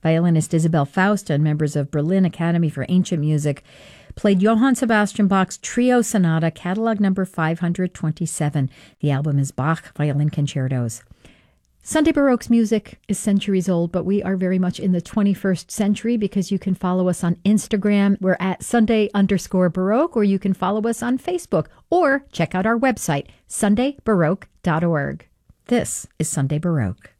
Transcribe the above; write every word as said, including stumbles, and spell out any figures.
Violinist Isabel Faust and members of Berlin Academy for Ancient Music played Johann Sebastian Bach's Trio Sonata, catalog number five hundred twenty-seven. The album is Bach Violin Concertos. Sunday Baroque's music is centuries old, but we are very much in the twenty-first century because you can follow us on Instagram. We're at Sunday underscore Baroque, or you can follow us on Facebook, or check out our website, sunday baroque dot org. This is Sunday Baroque.